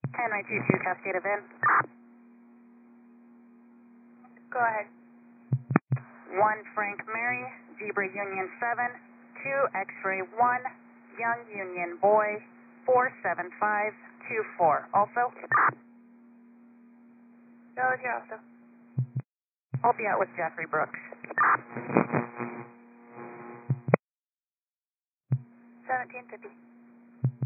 Henry 22, Cascade in. Go ahead. 1 Frank Mary, Zebra Union 7, 2 X-Ray 1, Young Union Boy, 47524. Also? That was your also. I'll be out with Jeffrey Brooks. 1750.